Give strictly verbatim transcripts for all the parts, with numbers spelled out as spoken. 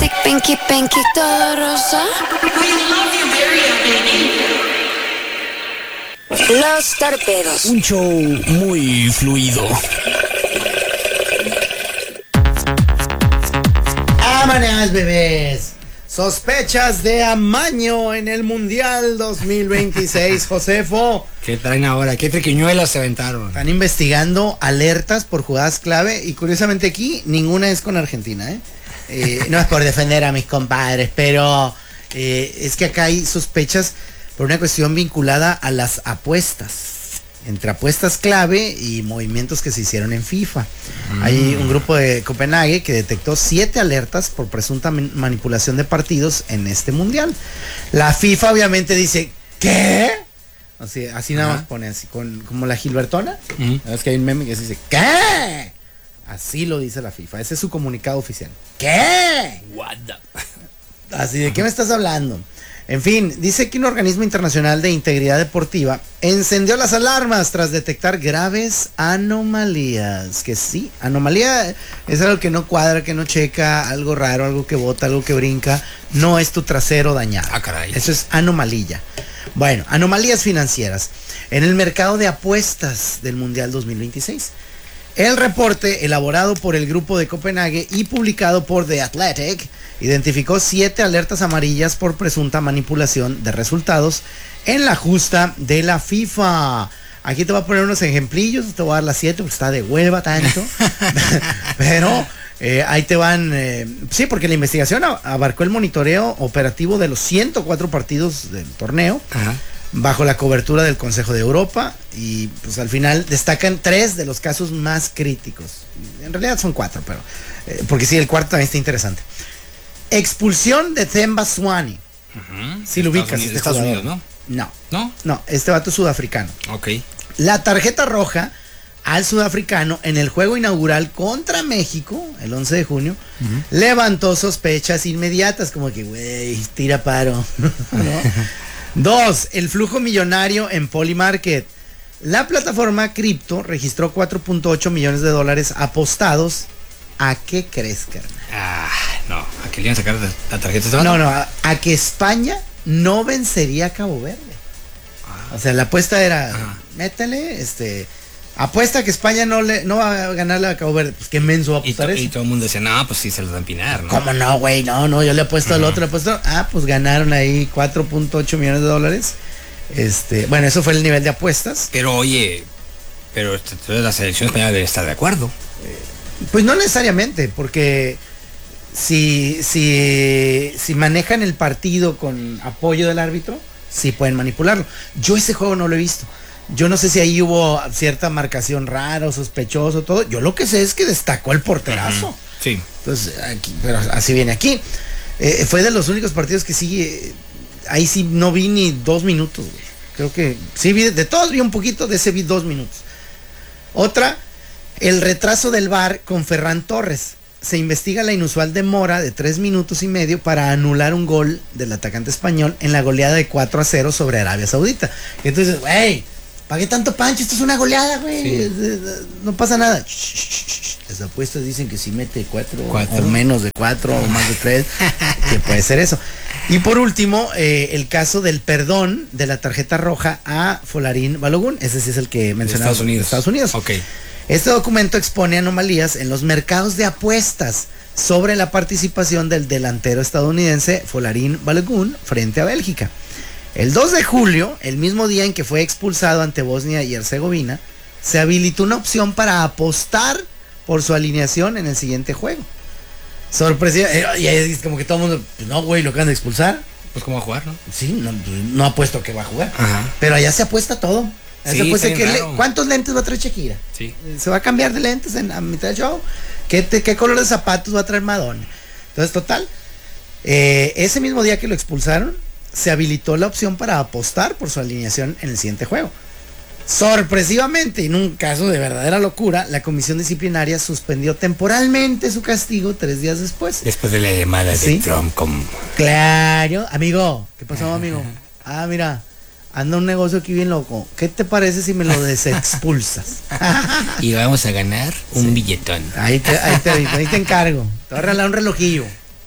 Pinky, pinky, pinky, todo rosa. Los Torpedos. Un show muy fluido. ¡Vámonos, bebés! Sospechas de amaño en el Mundial dos mil veintiséis, Josefo. ¿Qué traen ahora? ¿Qué triquiñuelas se aventaron? Están investigando alertas por jugadas clave y curiosamente aquí ninguna es con Argentina, ¿eh? Eh, no es por defender a mis compadres, pero eh, es que acá hay sospechas por una cuestión vinculada a las apuestas, entre apuestas clave y movimientos que se hicieron en FIFA. Mm. Hay un grupo de Copenhague que detectó siete alertas por presunta manipulación de partidos en este mundial. La FIFA obviamente dice, ¿qué? Así, así nada más pone así, con, como la Gilbertona. Mm. Es que hay un meme que dice, ¿qué? Así lo dice la FIFA, ese es su comunicado oficial. ¿Qué? What the... Así, ¿de qué me estás hablando? En fin, dice que un organismo internacional de integridad deportiva encendió las alarmas tras detectar graves anomalías. Que sí, anomalía es algo que no cuadra, que no checa, algo raro, algo que bota, algo que brinca. No es tu trasero dañado. Ah, caray. Eso es anomalía. Bueno, anomalías financieras en el mercado de apuestas del Mundial dos mil veintiséis. El reporte, elaborado por el grupo de Copenhague y publicado por The Athletic, identificó siete alertas amarillas por presunta manipulación de resultados en la justa de la FIFA. Aquí te voy a poner unos ejemplillos, te voy a dar las siete porque está de hueva tanto. Pero eh, ahí te van, eh, sí, porque la investigación abarcó el monitoreo operativo de los ciento cuatro partidos del torneo. Ajá. Bajo la cobertura del Consejo de Europa, y pues al final destacan tres de los casos más críticos. En realidad son cuatro, pero eh, porque sí, el cuarto también está interesante. Expulsión de Themba Swaney. Uh-huh. Si lo ubicas, Unidos, este Estados Unidos, ¿no? No. ¿No? No, este vato es sudafricano. Ok. La tarjeta roja al sudafricano en el juego inaugural contra México, el once de junio, uh-huh, levantó sospechas inmediatas, como que, güey, tira paro. ¿No? Dos, el flujo millonario en Polymarket. La plataforma cripto registró cuatro punto ocho millones de dólares apostados. ¿A qué crees, carnal? Ah, no, ¿a qué le iban a sacar la tarjeta? No, no, a, a que España no vencería a Cabo Verde. Ah. O sea, la apuesta era, ajá, métele, este... apuesta que España no le no va a ganarle a Cabo Verde. Pues qué menso va a apostar y to, eso. Y todo el mundo decía, no, pues sí se los va a empinar, ¿no? ¿Cómo no, güey? No, no, yo le apuesto uh-huh al otro, le apuesto. Ah, pues ganaron ahí cuatro punto ocho millones de dólares. Este, bueno, eso fue el nivel de apuestas. Pero oye, pero la selección española debe estar de acuerdo. Pues no necesariamente, porque si, si, si manejan el partido con apoyo del árbitro, sí pueden manipularlo. Yo ese juego no lo he visto. Yo no sé si ahí hubo cierta marcación rara o sospechoso, todo. Yo lo que sé es que destacó el porterazo. Uh-huh. Sí. Entonces, aquí, pero así viene aquí. Eh, fue de los únicos partidos que sí, eh, ahí sí no vi ni dos minutos, güey. Creo que sí vi, de todos vi un poquito, de ese vi dos minutos. Otra, el retraso del V A R con Ferran Torres. Se investiga la inusual demora de tres minutos y medio para anular un gol del atacante español en la goleada de cuatro a cero sobre Arabia Saudita. Y entonces, güey, ¿para qué tanto pancho? Esto es una goleada, güey. Sí. No pasa nada. Las apuestas dicen que si mete cuatro, cuatro. o menos de cuatro o más de tres, que puede ser eso. Y por último, eh, el caso del perdón de la tarjeta roja a Folarin Balogun. Ese sí es el que mencionaba. Estados Unidos. Estados Unidos. Ok. Este documento expone anomalías en los mercados de apuestas sobre la participación del delantero estadounidense Folarin Balogun frente a Bélgica. El dos de julio, el mismo día en que fue expulsado ante Bosnia y Herzegovina, se habilitó una opción para apostar por su alineación en el siguiente juego. Sorpresiva, eh, y ahí es como que todo el mundo, pues no, güey, lo acaban de expulsar. Pues cómo va a jugar, ¿no? Sí, no, no apuesto que va a jugar. Ajá. Pero allá se apuesta todo. Sí, se apuesta que le, raro. ¿Cuántos lentes va a traer Shakira? Sí. Se va a cambiar de lentes en, a mitad del show. ¿Qué, te, qué color de zapatos va a traer Madonna? Entonces, total, eh, ese mismo día que lo expulsaron, se habilitó la opción para apostar por su alineación en el siguiente juego. Sorpresivamente, en un caso de verdadera locura, la comisión disciplinaria suspendió temporalmente su castigo tres días después. Después de la llamada de ¿sí? Trump con... Claro, amigo. ¿Qué pasó, amigo? Ah, mira, anda un negocio aquí bien loco. ¿Qué te parece si me lo desexpulsas? Y vamos a ganar un sí. billetón. Ahí te, ahí, te, ahí te encargo. Te voy a regalar un relojillo.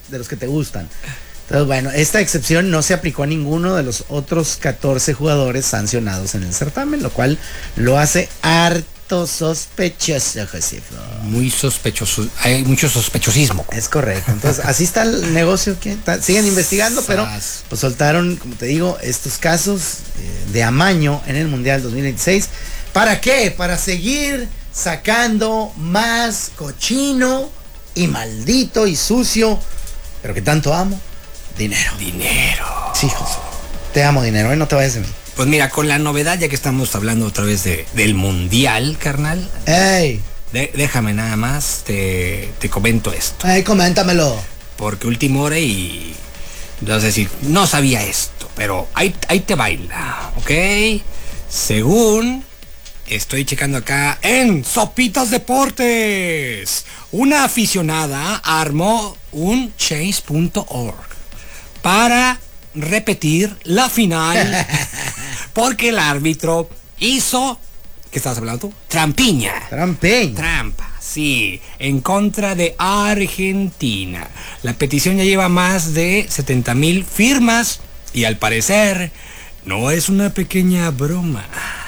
de los que te gustan. Entonces, bueno, esta excepción no se aplicó a ninguno de los otros catorce jugadores sancionados en el certamen, lo cual lo hace harto sospechoso, Josefo. Muy sospechoso, hay mucho sospechosismo. Es correcto. Entonces, así está el negocio. Que está, siguen investigando, pero pues soltaron, como te digo, estos casos eh, de amaño en el Mundial dos mil veintiséis. ¿Para qué? Para seguir sacando más cochino y maldito y sucio, pero que tanto amo, dinero. Dinero. Sí, José. Te amo, dinero, ¿eh? No te vayas de mí. Pues mira, con la novedad, ya que estamos hablando otra vez de, del Mundial, carnal. ¡Ey! De, déjame nada más, te, te comento esto. ¡Ey, coméntamelo! Porque última hora y... No sé si... No sabía esto, pero ahí, ahí te baila, ¿ok? Según... Estoy checando acá en Sopitas Deportes. Una aficionada armó un chase punto org para repetir la final porque el árbitro hizo, ¿qué estabas hablando tú? Trampiña. Trampiña. Trampa, sí, en contra de Argentina. La petición ya lleva más de setenta mil firmas y al parecer no es una pequeña broma.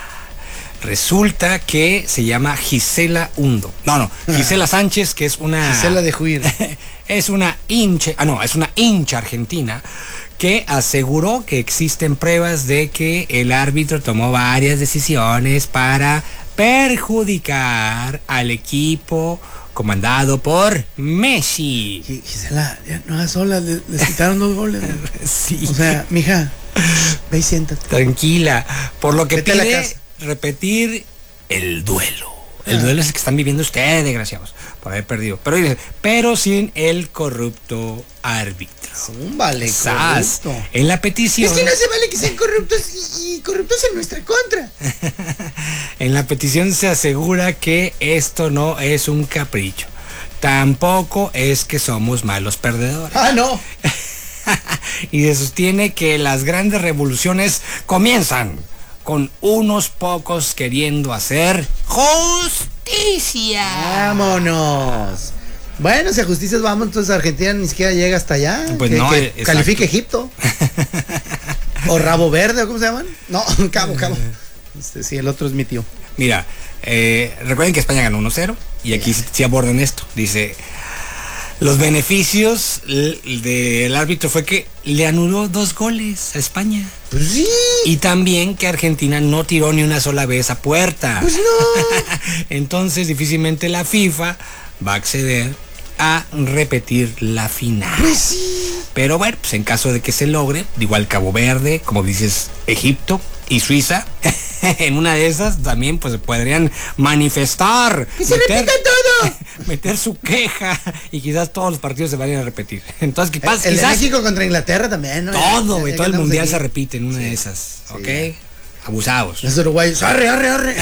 Resulta que se llama Gisela Hundo. No, no, Gisela Sánchez, que es una... Gisela de Juir. Es una hincha, ah, no, es una hincha argentina que aseguró que existen pruebas de que el árbitro tomó varias decisiones para perjudicar al equipo comandado por Messi. Gisela, ya no hagas sola, les, les quitaron dos goles. Sí. O sea, mija, ve y siéntate. Tranquila, por lo que Vete a la pide casa. repetir el duelo. El ah. duelo es el que están viviendo ustedes, desgraciados, por haber perdido. Pero, pero sin el corrupto árbitro. Vale, corrupto. En la petición... Es que no se vale que sean corruptos y, y corruptos en nuestra contra. En la petición se asegura que esto no es un capricho. Tampoco es que somos malos perdedores. Ah, no. Y se sostiene que las grandes revoluciones comienzan con unos pocos queriendo hacer justicia. Vámonos. Bueno, si a justicias vamos, entonces Argentina ni siquiera llega hasta allá. Pues que, no, que califique Egipto. O Rabo Verde, ¿o cómo se llaman? No, Cabo, Cabo. Este, sí, el otro es mi tío. Mira, eh, recuerden que España ganó uno cero y aquí sí, sí abordan esto. Dice... Los beneficios del árbitro fue que le anuló dos goles a España. Pues sí. Y también que Argentina no tiró ni una sola vez a puerta. Pues no. Entonces difícilmente la FIFA va a acceder a repetir la final. Pues sí. Pero bueno, pues en caso de que se logre, igual Cabo Verde, como dices, Egipto y Suiza, en una de esas también pues podrían manifestar. ¡Que se meter, repita todo! Meter su queja y quizás todos los partidos se vayan a repetir. Entonces, ¿qué pasa? El, el quizás, de México contra Inglaterra también, ¿no? Todo, güey, todo el mundial aquí. se repite en una sí. de esas, sí, ¿ok? Ya. Abusados. Los uruguayos, arre, arre, arre.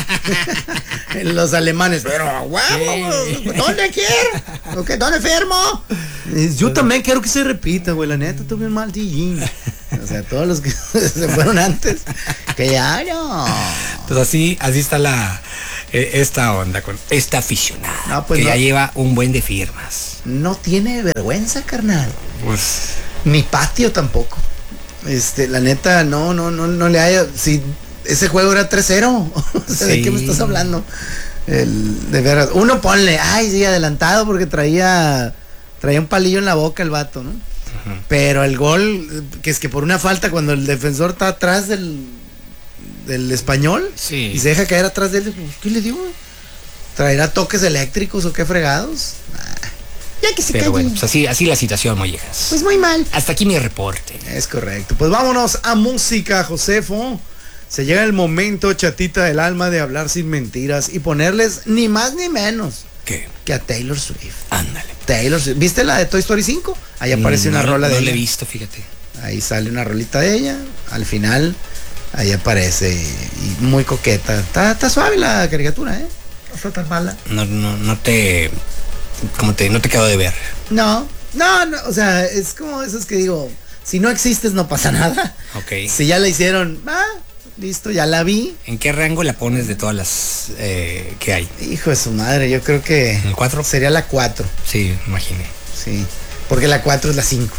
Los alemanes, pero guau, ¿dónde quiero? ¿Qué? ¿Dónde enfermo? Yo también quiero que se repita, güey, la neta, tuve un mal día. O sea, todos los que se fueron antes, que ya no. Entonces así, así está la eh, esta onda con esta aficionada, no, pues que no. ya lleva un buen de firmas. No tiene vergüenza, carnal. Pues ni patio tampoco. Este, la neta, no, no, no, no le haya. Si ese juego era tres cero, o sea, sí. ¿De qué me estás hablando? El, de veras, uno ponle, ay, sí, adelantado porque traía traía un palillo en la boca el vato, ¿no? Uh-huh. Pero el gol, que es que por una falta, cuando el defensor está atrás del del español, sí. Y se deja caer atrás de él, ¿qué le digo? ¿Traerá toques eléctricos o qué fregados? Ah. Ya que se Pero calle. bueno, pues así, así la situación, mollejas. Pues muy mal. Hasta aquí mi reporte. Es correcto. Pues vámonos a música, Josefo. Se llega el momento, chatita del alma, de hablar sin mentiras y ponerles ni más ni menos. ¿Qué? Que a Taylor Swift. Ándale. Taylor Swift. ¿Viste la de Toy Story cinco? Ahí aparece no, una rola no de ella. No la he ella. visto, fíjate. Ahí sale una rolita de ella. Al final, ahí aparece. Y muy coqueta. Está, está suave la caricatura, ¿eh? No está tan mala. No, no, no te... Como te, no te quedo de ver. No, no, no, o sea, es como esos que digo, si no existes no pasa nada. Ok. Si ya la hicieron, ah, listo, ya la vi. ¿En qué rango la pones de todas las eh, que hay? Hijo de su madre, yo creo que... ¿El cuatro? Sería la cuatro. Sí, imaginé. Sí. Porque la cuatro es la cinco.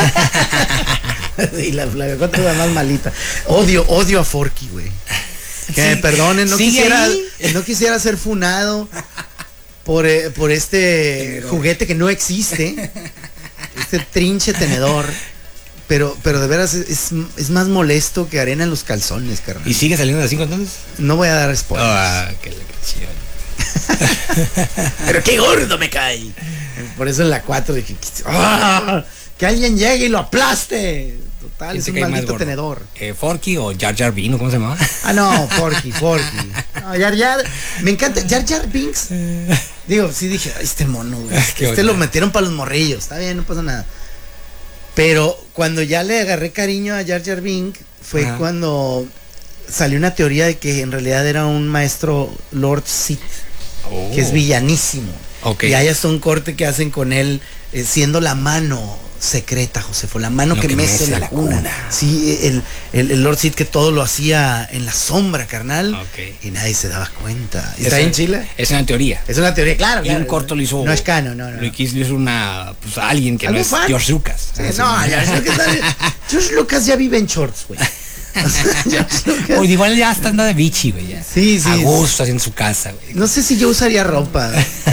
Sí, la, la cuatro es la más malita. Odio, odio a Forky, güey. Que sí, me perdonen, no quisiera, no quisiera ser funado por, eh, por este tenedor. Juguete que no existe. Este trinche tenedor. Pero, pero de veras es, es, es más molesto que arena en los calzones, carnal. ¿Y sigue saliendo de las cinco entonces? No voy a dar spoilers. Ah, qué canción. Pero qué gordo me cae. Por eso en la cuatro dije, ¡ah! Que alguien llegue y lo aplaste. Total, es un maldito tenedor. Eh, ¿Forky o Jar Jar Binks, cómo se llama? Ah, no, Forky, Forky. No, Jar Jar, me encanta, Jar Jar Binks. Digo, sí dije, este mono, güey. Este onda. Lo metieron para los morrillos, está bien, no pasa nada. Pero cuando ya le agarré cariño a Jar Jar Binks, fue Ajá. cuando salió una teoría de que en realidad era un maestro Lord Sith, oh. que es villanísimo. Okay. Y hay hasta un corte que hacen con él eh, siendo la mano secreta, Josefo, la mano que, que mece la, la cuna. cuna. Sí, el, el, el Lord Sith que todo lo hacía en la sombra, carnal. Okay. Y nadie se daba cuenta. ¿Está en Chile? Es una teoría. Es una teoría, claro. Y claro, un corto lo hizo. No es canon, no, no. Lo hizo una, pues alguien que no es fan? George Lucas. Sí, no, George Lucas, George Lucas ya vive en shorts, güey. O igual ya está andando de bichi, güey. Sí, sí. A gusto, así en su casa, güey. No sé si yo usaría ropa.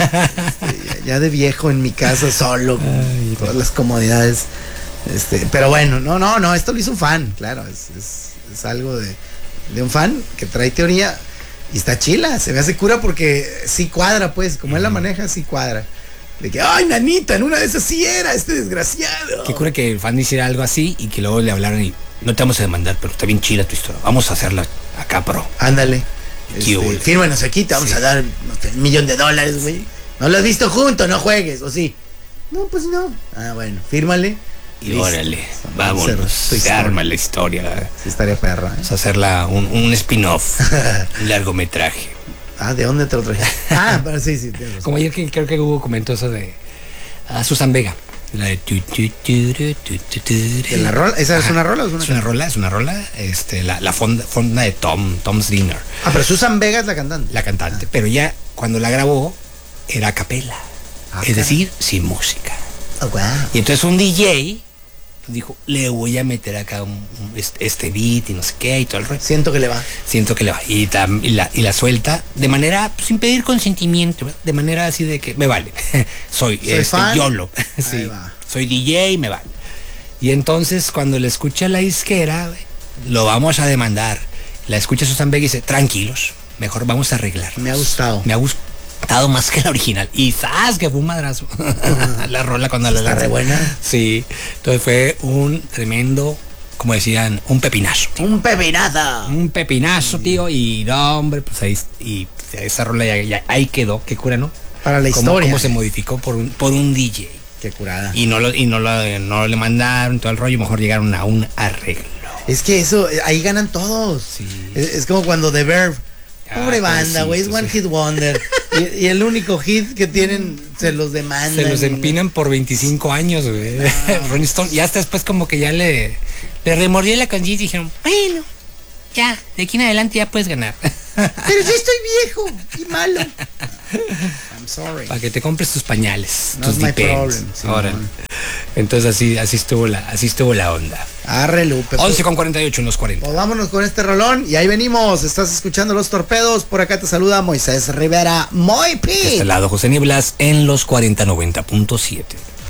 Este, ya de viejo en mi casa, solo, con Ay, todas las comodidades. Este, pero bueno, no, no, no, esto lo hizo un fan, claro. Es, es, es algo de, de un fan que trae teoría y está chila. Se me hace cura porque sí cuadra, pues. Como uh-huh. él la maneja, sí cuadra. De que, ay, nanita, en una de esas sí era este desgraciado. Qué cura que el fan hiciera algo así y que luego le hablaron y no te vamos a demandar, pero está bien chila tu historia. Vamos a hacerla acá, pro. Ándale. Este, fírmanos aquí, te vamos sí. a dar no sé, un millón de dólares, güey. No lo has visto junto, no juegues, ¿o sí? No, pues no. Ah, bueno, fírmale. Y listo. Órale, vámonos. Se arma la historia. Sí, estaría perra. ¿eh? Vamos a hacerla un, un spin-off, un largometraje. Ah, ¿de dónde te lo traje? Ah, pero sí, sí. Como ayer que creo que Hugo comentó eso de a Susan Vega. La de tu, tu, tu, tu, tu, tu, tu. ¿La rola? ¿Esa Ajá. es una rola o es una? Es una rola, es una rola. Este, la, la fonda, fonda de Tom, Tom's Dinner. Ah, pero Susan Vega es la cantante. La cantante, ah. pero ya cuando la grabó era a capela. Ah, es decir, sin música. Oh, wow. Y entonces un D J dijo, le voy a meter acá un, un, este beat y no sé qué y todo el rollo. Siento que le va. Siento que le va. Y, tam, y, la, y la suelta de manera, pues, sin pedir consentimiento, de manera así de que me vale. Soy, Soy este, fan. YOLO. Sí, soy D J, me vale. Y entonces cuando le escucha la disquera, lo vamos a demandar. La escucha Susan Vega y dice, tranquilos, mejor vamos a arreglar. Me ha gustado. Me ha gustado más que la original. Y ¡zas! Que fue un madrazo. La rola cuando la ¿Está re buena? Sí. Entonces fue un tremendo, como decían, un pepinazo. Tío. Un pepinazo. Un pepinazo, tío. Y no, hombre, pues ahí, y esa rola ya, ya ahí quedó. Qué cura, ¿no? Para la Cómo, historia. Cómo se modificó por un, por un D J. Qué curada. Y no lo, y no lo, no le mandaron todo el rollo, mejor llegaron a un arreglo. Es que eso, ahí ganan todos. Sí. Es, es como cuando The Verve. Pobre ah, banda, güey, sí, es One sí. Hit Wonder. y, y el único hit que tienen se los demandan. Se los empinan por veinticinco años, güey. No. Rolling Stone. Y hasta después como que ya le, le remordió la conciencia y dijeron, bueno, ya, de aquí en adelante ya puedes ganar. Pero yo estoy viejo y malo. I'm sorry. Para que te compres tus pañales, no tus depends. Ahora. Entonces así, así estuvo la, así estuvo la onda. Arre, Lupe. once con cuarenta y ocho en los cuarenta. Pues vámonos con este rolón y ahí venimos. Estás escuchando Los Torpedos. Por acá te saluda Moisés Rivera. Muy pi. De este lado José Nieblas en los cuarenta noventa punto siete.